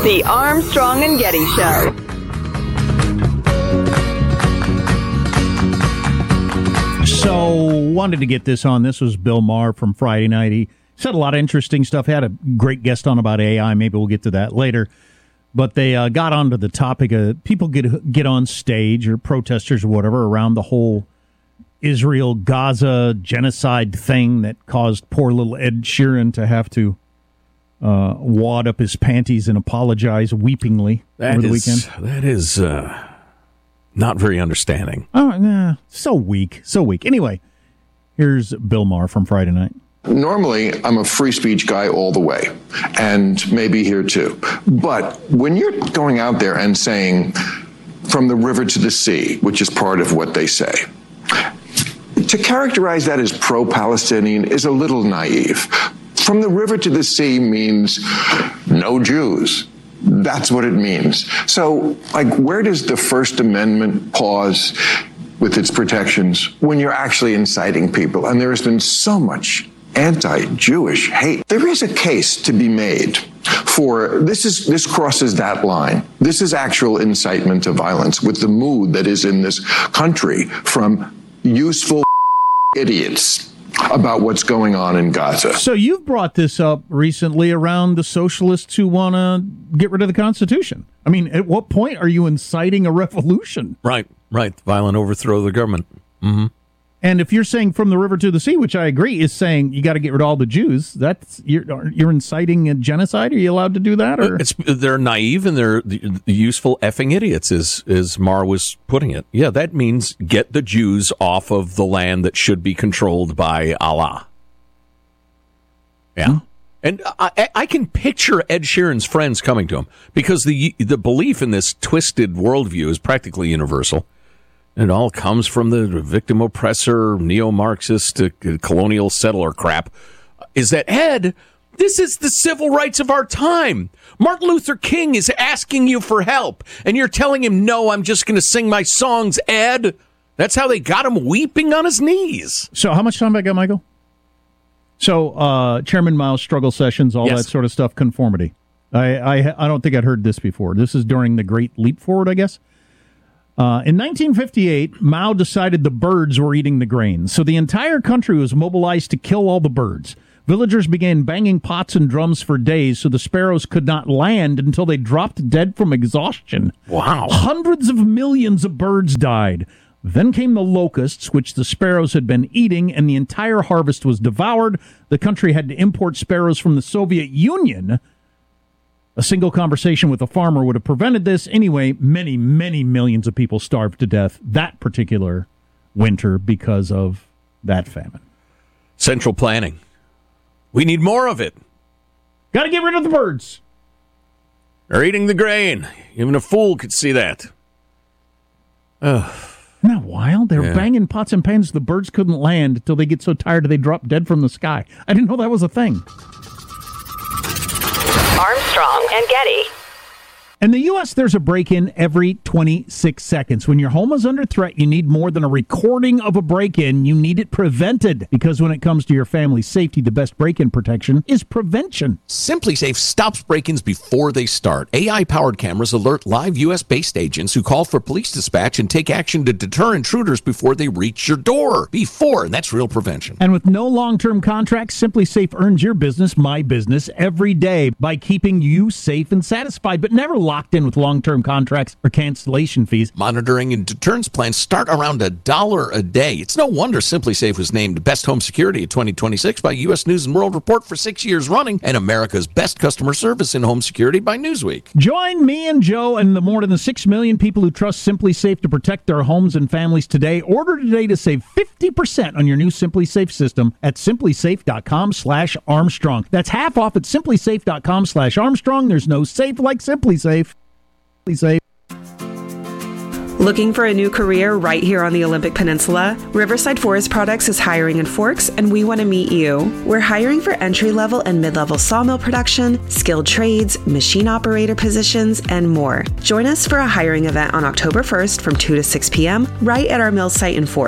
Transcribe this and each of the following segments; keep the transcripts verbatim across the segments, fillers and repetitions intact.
The Armstrong and Getty Show. So, wanted to get this on. This was Bill Maher from Friday night. He said a lot of interesting stuff. Had a great guest on about A I. Maybe we'll get to that later. But they uh, got onto the topic of people get get on stage, or protesters or whatever, around the whole Israel-Gaza genocide thing that caused poor little Ed Sheeran to have to uh, wad up his panties and apologize weepingly that over the is, weekend. That is uh, not very understanding. Oh, nah, so weak, so weak. Anyway, here's Bill Maher from Friday night. Normally, I'm a free speech guy all the way, and maybe here too. But when you're going out there and saying, from the river to the sea, which is part of what they say, to characterize that as pro-Palestinian is a little naive. From the river to the sea means no Jews. That's what it means. So, like, where does the First Amendment pause with its protections when you're actually inciting people? And there has been so much anti-Jewish hate. There is a case to be made for this is this crosses that line. This is actual incitement to violence with the mood that is in this country from useful idiots about what's going on in Gaza. So you've brought this up recently around the socialists who want to get rid of the Constitution. I mean, at what point are you inciting a revolution? Right, right. Violent overthrow of the government. Mm-hmm. And if you're saying from the river to the sea, which I agree, is saying you got to get rid of all the Jews, that's you're you're inciting a genocide. Are you allowed to do that? Or it's they're naive and they're the, the useful effing idiots, as as Maher was putting it. Yeah, that means get the Jews off of the land that should be controlled by Allah. Yeah, hmm. and I, I can picture Ed Sheeran's friends coming to him because the the belief in this twisted worldview is practically universal. It all comes from the victim oppressor, neo-Marxist, uh, colonial settler crap. Is that, Ed, this is the civil rights of our time. Martin Luther King is asking you for help, and you're telling him, no, I'm just going to sing my songs, Ed. That's how they got him weeping on his knees. So how much time have I got, Michael? So uh, Chairman Mao's struggle sessions, all yes. that sort of stuff, conformity. I, I, I don't think I'd heard this before. This is during the Great Leap Forward, I guess. Uh, in nineteen fifty-eight, Mao decided the birds were eating the grain, so the entire country was mobilized to kill all the birds. Villagers began banging pots and drums for days so the sparrows could not land until they dropped dead from exhaustion. Wow. Hundreds of millions of birds died. Then came the locusts, which the sparrows had been eating, and the entire harvest was devoured. The country had to import sparrows from the Soviet Union. A single conversation with a farmer would have prevented this. Anyway, many, many millions of people starved to death that particular winter because of that famine. Central planning. We need more of it. Got to get rid of the birds. They're eating the grain. Even a fool could see that. Ugh. Isn't that wild? They were Yeah. banging pots and pans. The birds couldn't land until they get so tired they drop dead from the sky. I didn't know that was a thing. Armstrong and Getty. In the U S, there's a break-in every twenty-six seconds. When your home is under threat, you need more than a recording of a break-in. You need it prevented. Because when it comes to your family's safety, the best break-in protection is prevention. SimpliSafe stops break-ins before they start. A I-powered cameras alert live U S-based agents who call for police dispatch and take action to deter intruders before they reach your door. Before, and that's real prevention. And with no long-term contracts, SimpliSafe earns your business, my business, every day by keeping you safe and satisfied, but never locked in with long-term contracts or cancellation fees. Monitoring and deterrence plans start around a dollar a day. It's no wonder SimpliSafe was named Best Home Security of twenty twenty-six by U S News and World Report for six years running, and America's Best Customer Service in Home Security by Newsweek. Join me and Joe and the more than six million people who trust SimpliSafe to protect their homes and families today. Order today to save fifty percent on your new SimpliSafe system at simplysafe.com slash Armstrong. That's half off at simplysafe.com slash Armstrong. There's no safe like SimpliSafe. SimpliSafe. Looking for a new career right here on the Olympic Peninsula? Riverside Forest Products is hiring in Forks, and we want to meet you. We're hiring for entry-level and mid-level sawmill production, skilled trades, machine operator positions, and more. Join us for a hiring event on October first from two to six p.m. right at our mill site in Forks.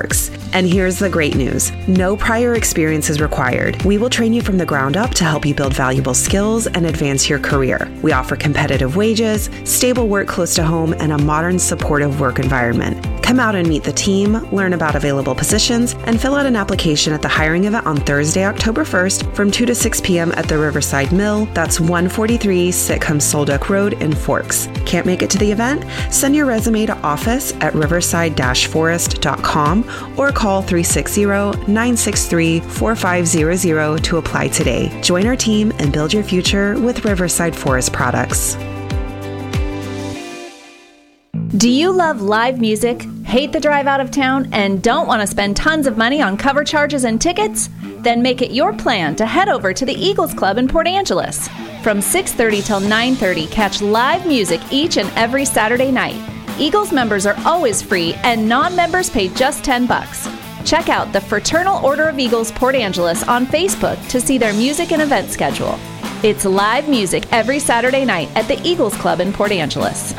And here's the great news. No prior experience is required. We will train you from the ground up to help you build valuable skills and advance your career. We offer competitive wages, stable work close to home, and a modern, supportive work environment. Come out and meet the team, learn about available positions, and fill out an application at the hiring event on Thursday, October first from two to six p.m. at the Riverside Mill. That's one forty-three Sitcom Solduck Road in Forks. Can't make it to the event? Send your resume to office at riverside dash forest dot com or call three six zero, nine six three, four five zero zero to apply today. Join our team and build your future with Riverside Forest Products. Do you love live music, hate the drive out of town, and don't want to spend tons of money on cover charges and tickets? Then make it your plan to head over to the Eagles Club in Port Angeles. From six thirty till nine thirty, catch live music each and every Saturday night. Eagles members are always free, and non-members pay just ten bucks. Check out the Fraternal Order of Eagles Port Angeles on Facebook to see their music and event schedule. It's live music every Saturday night at the Eagles Club in Port Angeles.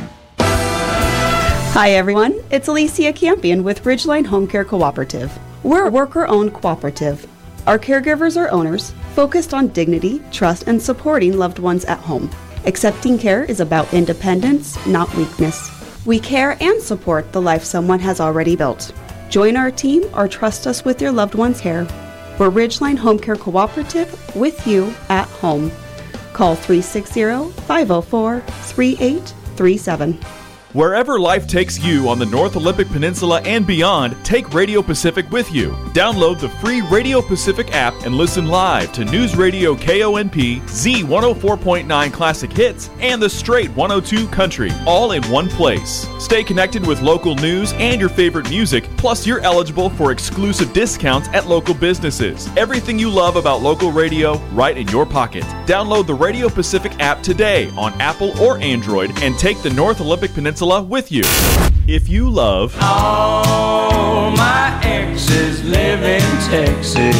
Hi everyone, it's Alicia Campion with Ridgeline Home Care Cooperative. We're a worker-owned cooperative. Our caregivers are owners, focused on dignity, trust, and supporting loved ones at home. Accepting care is about independence, not weakness. We care and support the life someone has already built. Join our team or trust us with your loved one's care. We're Ridgeline Home Care Cooperative, with you at home. Call three six zero, five zero four, three eight three seven. Wherever life takes you on the North Olympic Peninsula and beyond, take Radio Pacific with you. Download the free Radio Pacific app and listen live to News Radio K O N P, Z one oh four point nine Classic Hits, and the Straight one oh two Country, all in one place. Stay connected with local news and your favorite music, plus you're eligible for exclusive discounts at local businesses. Everything you love about local radio, right in your pocket. Download the Radio Pacific app today on Apple or Android and take the North Olympic Peninsula with you. If you love all my exes live in Texas.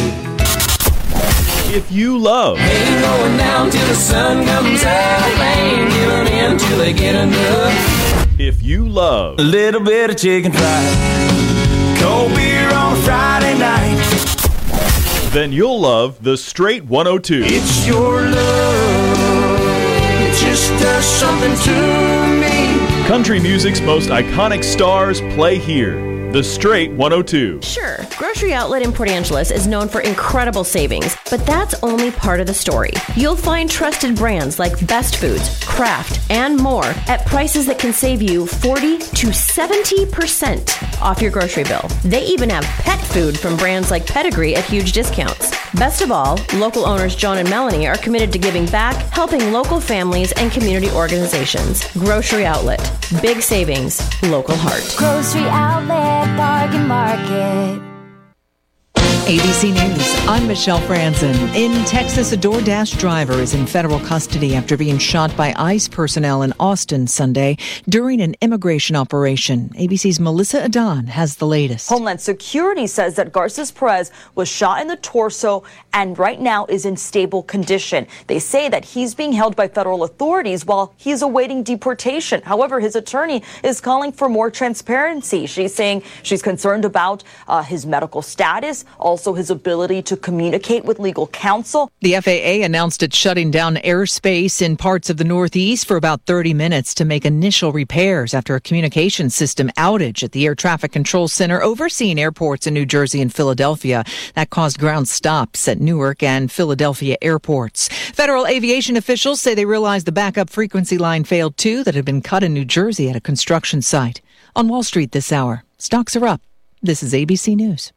If you love ain't going down till the sun comes up, ain't giving in till they get enough. If you love a little bit of chicken fried, cold beer on a Friday night, then you'll love the Straight one oh two. It's your love, it just does something to me. Country music's most iconic stars play here. The Straight one oh two. Sure, Grocery Outlet in Port Angeles is known for incredible savings, but that's only part of the story. You'll find trusted brands like Best Foods, Kraft, and more at prices that can save you forty to seventy percent off your grocery bill. They even have pet food from brands like Pedigree at huge discounts. Best of all, local owners John and Melanie are committed to giving back, helping local families and community organizations. Grocery Outlet. Big savings. Local heart. Grocery Outlet. Bargain Market. A B C News, I'm Michelle Franzen. In Texas, a DoorDash driver is in federal custody after being shot by ICE personnel in Austin Sunday during an immigration operation. A B C's Melissa Adon has the latest. Homeland Security says that Garces Perez was shot in the torso and right now is in stable condition. They say that he's being held by federal authorities while he's awaiting deportation. However, his attorney is calling for more transparency. She's saying she's concerned about uh, his medical status, also his ability to communicate with legal counsel. The F A A announced it's shutting down airspace in parts of the Northeast for about thirty minutes to make initial repairs after a communication system outage at the Air Traffic Control Center overseeing airports in New Jersey and Philadelphia. That caused ground stops at Newark and Philadelphia airports. Federal aviation officials say they realized the backup frequency line failed too that had been cut in New Jersey at a construction site. On Wall Street this hour, stocks are up. This is A B C News.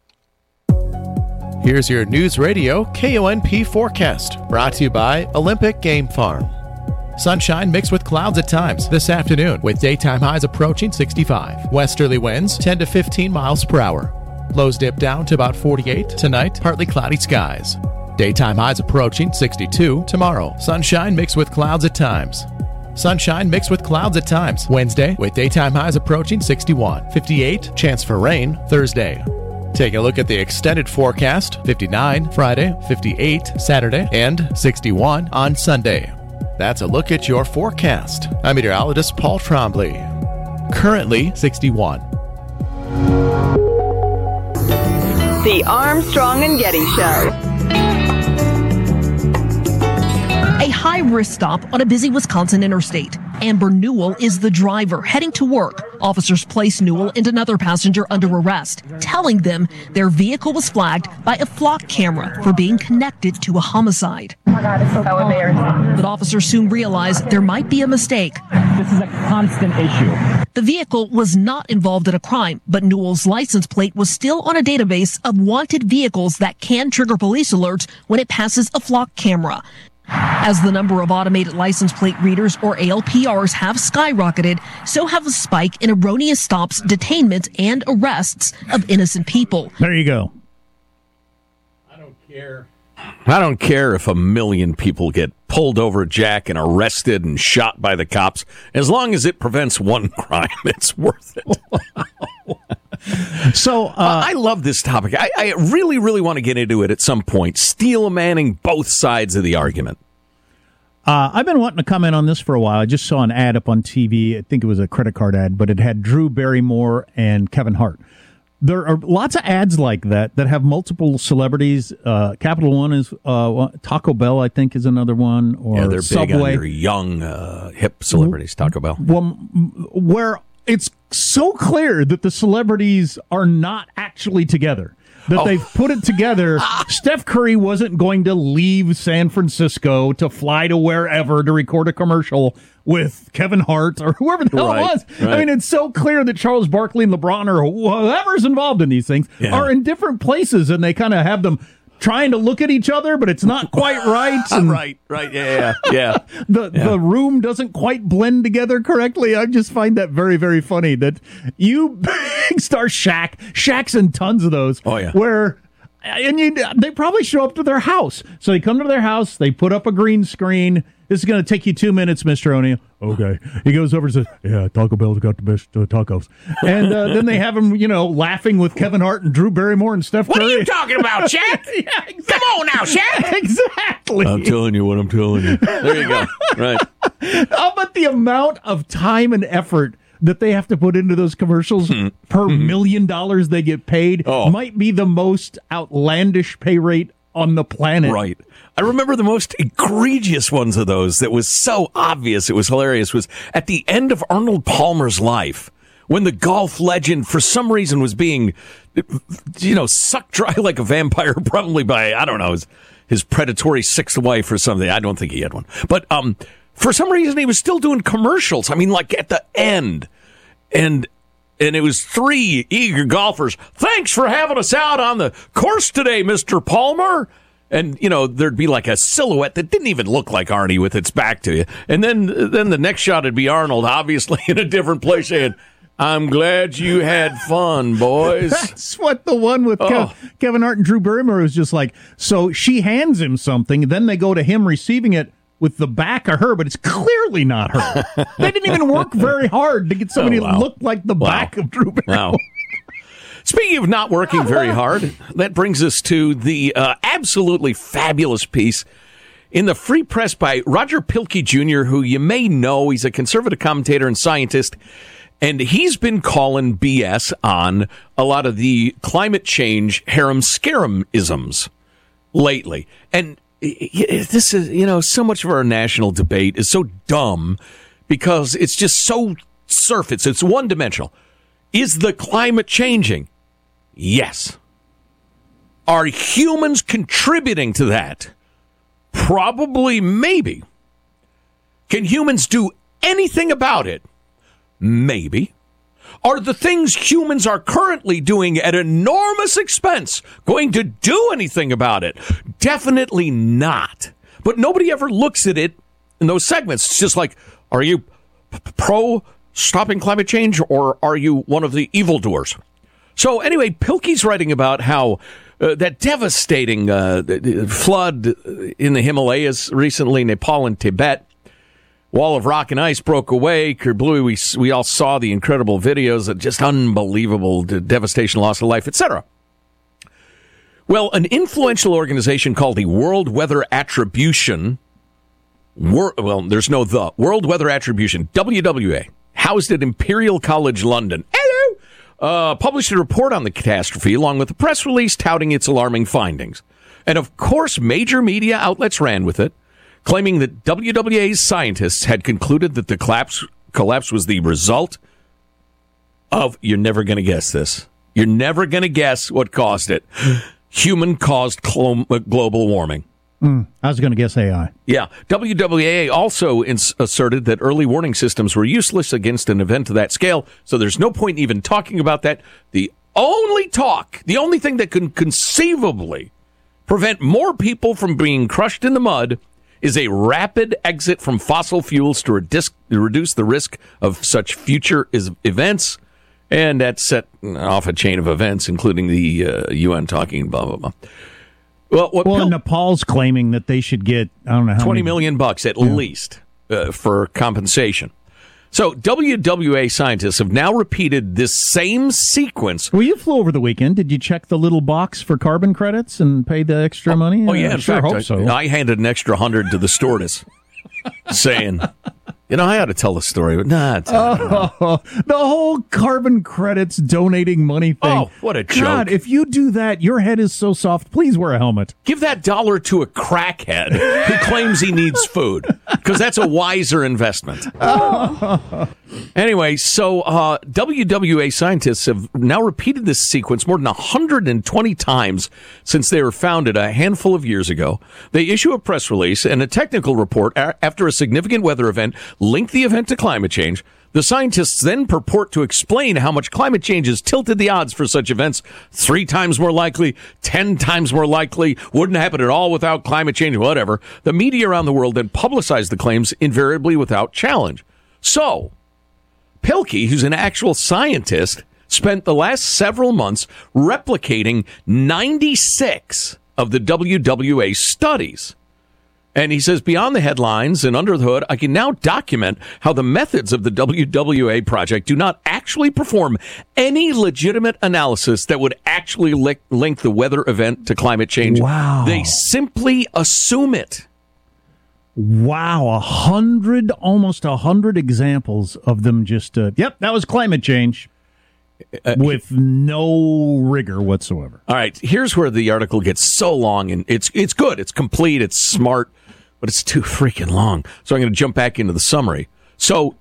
Here's your News Radio K O N P forecast, brought to you by Olympic Game Farm. Sunshine mixed with clouds at times this afternoon, with daytime highs approaching sixty-five. Westerly winds ten to fifteen miles per hour. Lows dip down to about forty-eight. Tonight, partly cloudy skies. Daytime highs approaching sixty-two. Tomorrow, sunshine mixed with clouds at times. Sunshine mixed with clouds at times. Wednesday, with daytime highs approaching sixty-one. fifty-eight, chance for rain Thursday. Take a look at the extended forecast. fifty-nine Friday, fifty-eight Saturday, and sixty-one on Sunday. That's a look at your forecast. I'm meteorologist Paul Trombley. Currently sixty-one. The Armstrong and Getty Show. A high-risk stop on a busy Wisconsin interstate. Amber Newell is the driver heading to work. Officers place Newell and another passenger under arrest, telling them their vehicle was flagged by a flock camera for being connected to a homicide. Oh my God, it's so embarrassing. But officers soon realized there might be a mistake. This is a constant issue. The vehicle was not involved in a crime, but Newell's license plate was still on a database of wanted vehicles that can trigger police alerts when it passes a flock camera. As the number of automated license plate readers, or A L P Rs, have skyrocketed, so have a spike in erroneous stops, detainments, and arrests of innocent people. There you go. I don't care. I don't care if a million people get pulled over, Jack, and arrested and shot by the cops. As long as it prevents one crime, it's worth it. So uh, uh, I love this topic. I, I really, really want to get into it at some point. Steel manning both sides of the argument. Uh, I've been wanting to comment on this for a while. I just saw an ad up on T V. I think it was a credit card ad, but it had Drew Barrymore and Kevin Hart. There are lots of ads like that that have multiple celebrities. Uh, Capital One is uh, Taco Bell, I think, is another one. Or yeah, they're Subway. big on your young, uh, hip celebrities. Taco Bell. Well, where it's so clear that the celebrities are not actually together. That oh. they've put it together. Steph Curry wasn't going to leave San Francisco to fly to wherever to record a commercial with Kevin Hart or whoever the hell right, it was. Right. I mean, it's so clear that Charles Barkley and LeBron or whoever's involved in these things yeah. are in different places, and they kind of have them trying to look at each other, but it's not quite right. And right, right, yeah, yeah, yeah. the yeah. the room doesn't quite blend together correctly. I just find that very, very funny that you big star Shaq, Shaq's in tons of those. Oh yeah, where and you they probably show up to their house. So they come to their house, they put up a green screen. This is going to take you two minutes, Mister O'Neill. Okay. He goes over and says, yeah, Taco Bell's got the best uh, tacos. And uh, then they have him, you know, laughing with Kevin Hart and Drew Barrymore and Steph What Curry. are you talking about, Shaq? yeah, exactly. Come on now, Shaq. Exactly. I'm telling you what I'm telling you. There you go. Right. How about the amount of time and effort that they have to put into those commercials per million dollars they get paid Oh. might be the most outlandish pay rate on the planet. Right. I remember the most egregious ones of those that was so obvious it was hilarious was at the end of Arnold Palmer's life when the golf legend for some reason was being, you know, sucked dry like a vampire, probably by, I don't know, his, his predatory sixth wife or something. I don't think he had one. But um, for some reason he was still doing commercials. I mean, like at the end. And And it was three eager golfers. Thanks for having us out on the course today, Mister Palmer. And, you know, there'd be like a silhouette that didn't even look like Arnie with its back to you. And then then the next shot would be Arnold, obviously in a different place, saying, I'm glad you had fun, boys. That's what the one with Oh. Kev- Kevin Hart and Drew Barrymore was just like. So she hands him something, then they go to him receiving it with the back of her, but it's clearly not her. They didn't even work very hard to get somebody Oh, wow. to look like the Wow. back of Drew Barrymore. Wow. Speaking of not working very hard, that brings us to the uh, absolutely fabulous piece in the Free Press by Roger Pilkey Junior, who you may know. He's a conservative commentator and scientist, and he's been calling B S on a lot of the climate change harem-scarum-isms lately. And this is, you know, so much of our national debate is so dumb because it's just so surface. It's one-dimensional. Is the climate changing? Yes. Are humans contributing to that? Probably, maybe. Can humans do anything about it? Maybe. Are the things humans are currently doing at enormous expense going to do anything about it? Definitely not. But nobody ever looks at it in those segments. It's just like, are you p- pro stopping climate change, or are you one of the evildoers? So anyway, Pilkey's writing about how uh, that devastating uh, flood in the Himalayas recently, Nepal and Tibet, wall of rock and ice broke away. Kerblui, we we all saw the incredible videos of just unbelievable devastation, loss of life, et cetera. Well, an influential organization called the World Weather Attribution, Wor- well, there's no the, World Weather Attribution, W W A, housed at Imperial College London, hello, uh, published a report on the catastrophe along with a press release touting its alarming findings. And of course, major media outlets ran with it, claiming that W W A's scientists had concluded that the collapse, collapse was the result of, you're never going to guess this, you're never going to guess what caused it, human-caused clo- global warming. Mm, I was going to guess A I. Yeah. W W A also ins- asserted that early warning systems were useless against an event of that scale, so there's no point in even talking about that. The only talk, the only thing that can conceivably prevent more people from being crushed in the mud is a rapid exit from fossil fuels to redis- reduce the risk of such future is- events. And that set off a chain of events, including the uh, U N talking blah, blah, blah. Well, what well Pil- Nepal's claiming that they should get, I don't know how twenty many million bucks at yeah. least uh, for compensation. So W W A scientists have now repeated this same sequence. Well, you flew over the weekend. Did you check the little box for carbon credits and pay the extra oh, money? Oh, yeah. I In sure fact, hope I, so. I handed an extra hundred to the stewardess saying, you know, I ought to tell the story, but nah. It's oh, the whole carbon credits donating money thing. Oh, what a joke. God, if you do that, your head is so soft. Please wear a helmet. Give that dollar to a crackhead who claims he needs food, because that's a wiser investment. Oh. Anyway, so uh, W W A scientists have now repeated this sequence more than one hundred twenty times since they were founded a handful of years ago. They issue a press release and a technical report a- after a significant weather event linked the event to climate change. The scientists then purport to explain how much climate change has tilted the odds for such events. Three times more likely, ten times more likely, wouldn't happen at all without climate change, whatever. The media around the world then publicized the claims invariably without challenge. So, Pilkey, who's an actual scientist, spent the last several months replicating ninety-six of the W W A studies. And he says, beyond the headlines and under the hood, I can now document how the methods of the W W A project do not actually perform any legitimate analysis that would actually li- link the weather event to climate change. Wow. They simply assume it. Wow, a hundred, almost a hundred examples of them just, uh, yep, that was climate change. Uh, with no rigor whatsoever. All right, here's where the article gets so long, and it's it's good, it's complete, it's smart, but it's too freaking long. So I'm going to jump back into the summary. So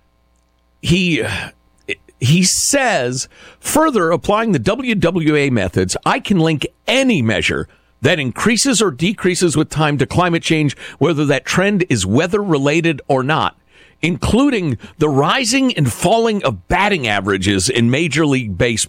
he he says, further applying the W W A methods, I can link any measure that increases or decreases with time to climate change, whether that trend is weather-related or not, including the rising and falling of batting averages in Major League Base-